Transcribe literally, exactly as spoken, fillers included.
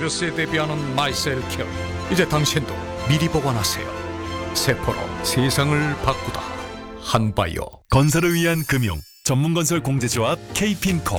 바이러스에 대비하는 마이셀케어. 이제 당신도 미리 보관하세요. 세포로 세상을 바꾸다. 한바이오. 건설을 위한 금융 전문건설 공제조합 케이핀코.